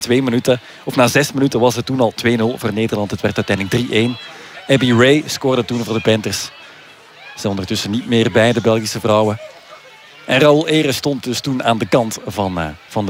na 6 minuten was het toen al 2-0 voor Nederland. Het werd uiteindelijk 3-1. Abby Ray scoorde toen voor de Panthers. Ze zijn ondertussen niet meer bij de Belgische vrouwen. En Raoul Ehre stond dus toen aan de kant van de